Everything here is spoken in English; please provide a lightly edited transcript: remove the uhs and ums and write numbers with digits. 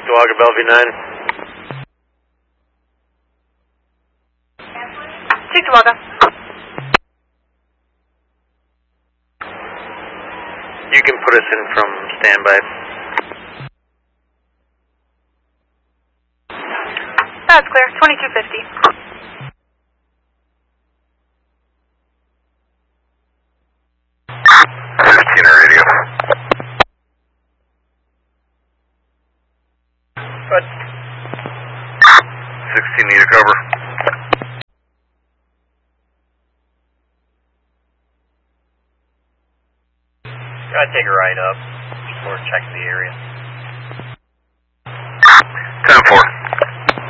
Chihuahua, Bellevue 9. Chihuahua. You can put us in from standby. That's clear. 2250. Radio. What? 16 need a cover. Gotta take a ride up or check the area. 10-4.